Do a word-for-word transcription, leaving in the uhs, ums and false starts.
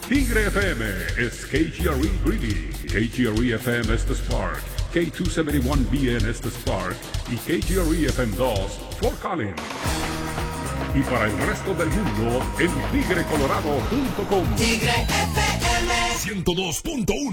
Tigre F M is K G R E Greeley, K G R E F M es The Spark, K doscientos setenta y uno B N es The Spark y K G R E F M dos Fort Collins. Y para el resto del mundo en tigre colorado punto com. Tigre F M ciento dos punto uno